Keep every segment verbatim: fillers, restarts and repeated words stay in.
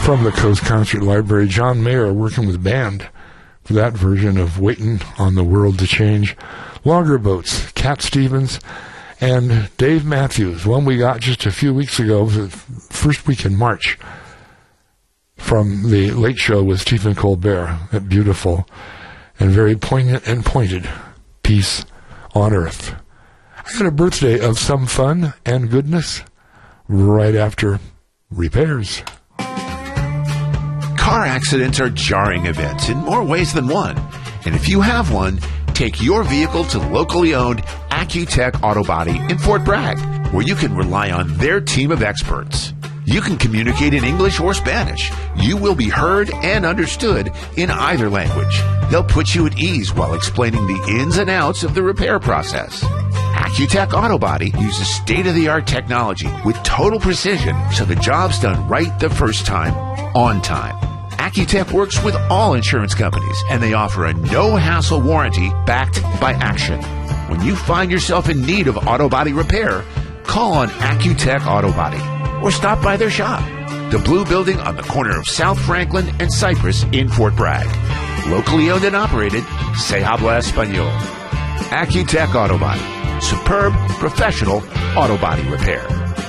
From the Coast Concert Library, John Mayer working with band for that version of Waitin' on the World to Change. Longer Boats, Cat Stevens, and Dave Matthews, one we got just a few weeks ago, the first week in March, from the Late Show with Stephen Colbert. That beautiful and very poignant and pointed Peace on Earth. I got a birthday of some fun and goodness right after Repairs. Car accidents are jarring events in more ways than one. And if you have one, take your vehicle to locally owned Accutech Auto Body in Fort Bragg, where you can rely on their team of experts. You can communicate in English or Spanish. You will be heard and understood in either language. They'll put you at ease while explaining the ins and outs of the repair process. Accutech Auto Body uses state-of-the-art technology with total precision, so the job's done right the first time, on time. Accutech works with all insurance companies, and they offer a no-hassle warranty backed by action. When you find yourself in need of auto body repair, call on Accutech Auto Body or stop by their shop, the Blue Building on the corner of South Franklin and Cypress in Fort Bragg. Locally owned and operated, Se Habla Español. Accutech Auto Body. Superb, professional auto body repair.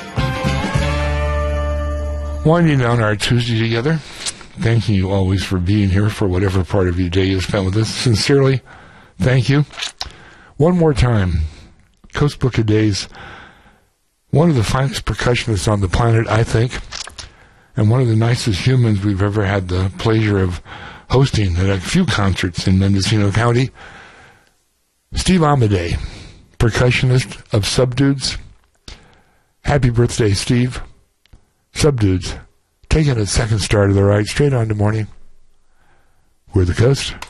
Winding down our Tuesday together, thanking you always for being here for whatever part of your day you spent with us. Sincerely, thank you. One more time, Coast Book of Days, one of the finest percussionists on the planet, I think, and one of the nicest humans we've ever had the pleasure of hosting at a few concerts in Mendocino County, Steve Amadei, percussionist of Subdudes. Happy birthday, Steve. Subdudes, taking a second star to the right, straight on to morning. We're the Coast.